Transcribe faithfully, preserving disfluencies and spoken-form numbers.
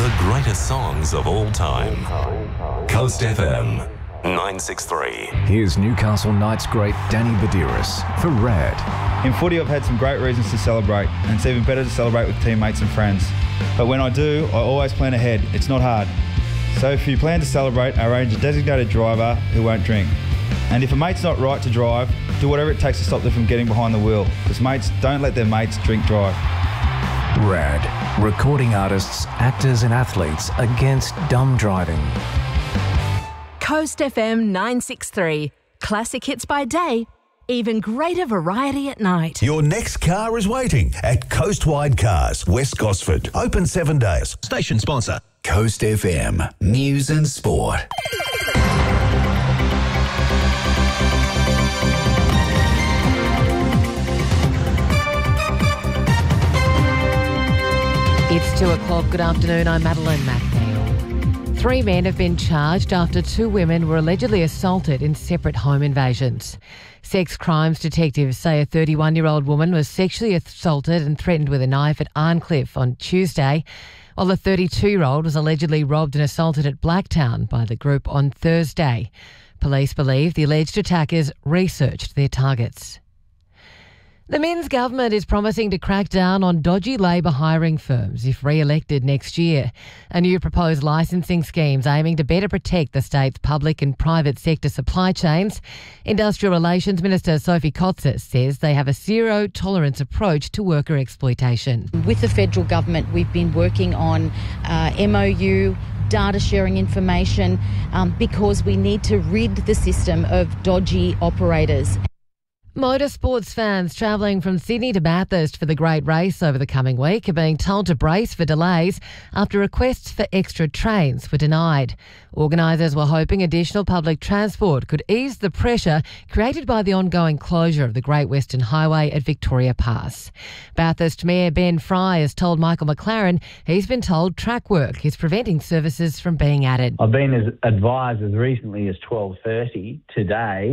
The greatest songs of all time. Coast F M nine sixty-three. Here's Newcastle Knights great Danny Badiris for Rad. In footy, I've had some great reasons to celebrate, and it's even better to celebrate with teammates and friends. But when I do, I always plan ahead. It's not hard. So if you plan to celebrate, arrange a designated driver who won't drink. And if a mate's not right to drive, do whatever it takes to stop them from getting behind the wheel, because mates don't let their mates drink drive. Rad. Recording artists, actors and athletes against dumb driving. Coast F M nine sixty-three. Classic hits by day, even greater variety at night. Your next car is waiting at Coastwide Cars, West Gosford. Open seven days. Station sponsor. Coast F M. News and Sport. It's two o'clock. Good afternoon. I'm Madeline McNeil. Three men have been charged after two women were allegedly assaulted in separate home invasions. Sex crimes detectives say a thirty-one-year-old woman was sexually assaulted and threatened with a knife at Arncliffe on Tuesday, while the thirty-two-year-old was allegedly robbed and assaulted at Blacktown by the group on Thursday. Police believe the alleged attackers researched their targets. The Minns government is promising to crack down on dodgy labour hiring firms if re-elected next year. A new proposed licensing scheme's aiming to better protect the state's public and private sector supply chains. Industrial Relations Minister Sophie Kotsis says they have a zero-tolerance approach to worker exploitation. With the federal government, we've been working on uh, M O U, data sharing information, um, because we need to rid the system of dodgy operators. Motorsports fans travelling from Sydney to Bathurst for the Great Race over the coming week are being told to brace for delays after requests for extra trains were denied. Organisers were hoping additional public transport could ease the pressure created by the ongoing closure of the Great Western Highway at Victoria Pass. Bathurst Mayor Ben Fry has told Michael McLaren he's been told track work is preventing services from being added. I've been as advised as recently as twelve thirty today